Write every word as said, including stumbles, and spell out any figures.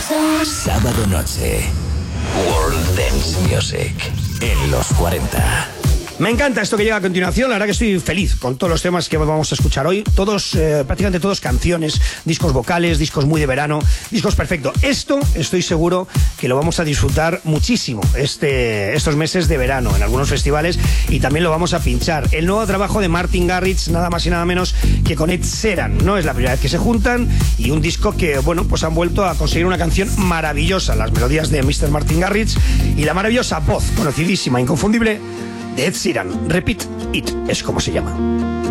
Sábado noche. World Dance Music en los cuarenta. Me encanta esto que llega a continuación. La verdad que estoy feliz con todos los temas que vamos a escuchar hoy. Todos, eh, prácticamente todos canciones, discos vocales, discos muy de verano, discos perfectos. Esto estoy seguro que lo vamos a disfrutar muchísimo este, estos meses de verano en algunos festivales, y también lo vamos a pinchar. El nuevo trabajo de Martin Garrix, nada más y nada menos que con Ed Sheeran. No es la primera vez que se juntan, y un disco que, bueno, pues han vuelto a conseguir una canción maravillosa. Las melodías de mister Martin Garrix y la maravillosa voz, conocidísima, inconfundible, de Ed Sheeran. Repeat It es como se llama.